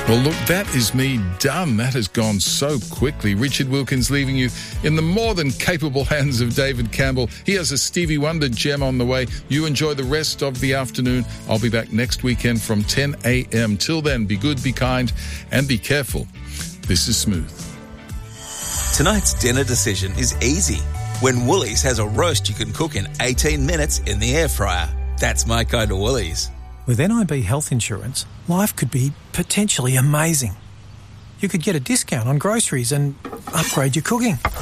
Well, look, that is me done. That has gone so quickly. Richard Wilkins leaving you in the more than capable hands of David Campbell. He has a Stevie Wonder gem on the way. You enjoy the rest of the afternoon. I'll be back next weekend from 10 a.m. Till then, be good, be kind, and be careful. This is Smooth. Tonight's dinner decision is easy. When Woolies has a roast you can cook in 18 minutes in the air fryer. That's my kind of Woolies. With NIB Health Insurance, life could be potentially amazing. You could get a discount on groceries and upgrade your cooking.